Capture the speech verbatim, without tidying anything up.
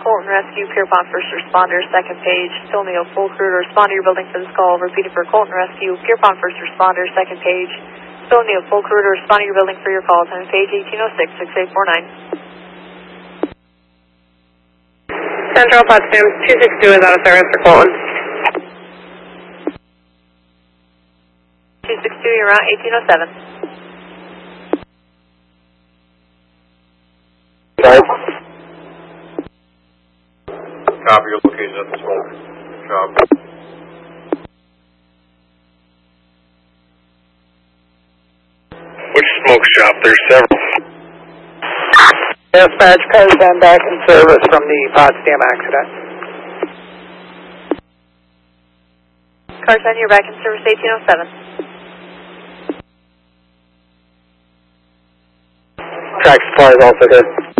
Colton Rescue, Pierpont First Responder, second page. Still need a full crew to respond to your building for this call. Repeating for Colton Rescue, Pierpont First Responder, second page. Still need a full crew to respond to your building for your call. Time page eighteen oh six, six eight four nine. Central Potsdam, two six two is out of service for Colton. two six two, you're out, eighteen oh seven. Five. Copy your location at the smoke shop. Which smoke shop? There's several. Dispatch, cars been back in service from the Potsdam accident. Car ten, you're back in service, eighteen oh seven. Track supply is also good.